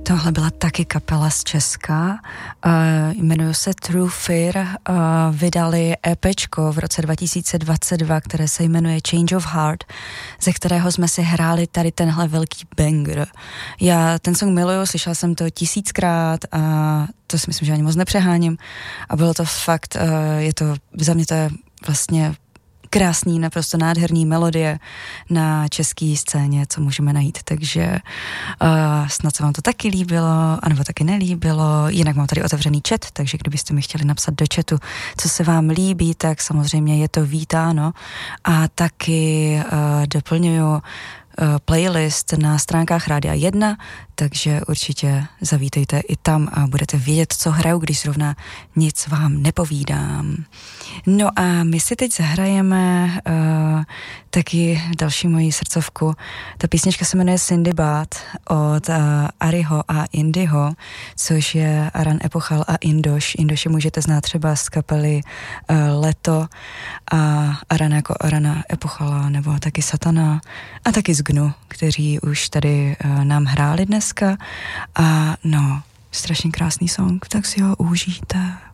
Tohle byla taky kapela z Česka, jmenuje se True Fear, vydali EPčko v roce 2022, které se jmenuje Change of Heart, ze kterého jsme si hráli tady tenhle velký banger. Já ten song miluju, slyšela jsem to 1000krát a to si myslím, že ani moc nepřeháním a bylo to fakt, za mě to je vlastně krásný, naprosto nádherný melodie na české scéně, co můžeme najít, takže snad se vám to taky líbilo, anebo taky nelíbilo, jinak mám tady otevřený chat, takže kdybyste mi chtěli napsat do chatu, co se vám líbí, tak samozřejmě je to vítáno a taky doplňuju playlist na stránkách Rádia 1, takže určitě zavítejte i tam a budete vědět, co hraju, když zrovna nic vám nepovídám. No a my si teď zahrajeme taky další moji srdcovku. Ta písnička se jmenuje Cindy Bad od Ariho a Indyho, což je Aran Epochal a Indoš. Indoše můžete znát třeba z kapely Leto a Aran jako Arana Epochala nebo taky Satana a taky z Gnu, kteří už tady nám hráli dneska a no, strašně krásný song, tak si ho užijte.